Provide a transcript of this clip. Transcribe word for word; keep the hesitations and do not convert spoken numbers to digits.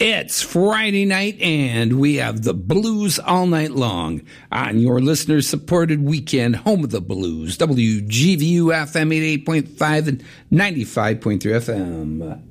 It's Friday night, and we have the blues all night long on your listener-supported weekend home of the blues, W G V U F M eighty-eight point five and ninety-five point three F M.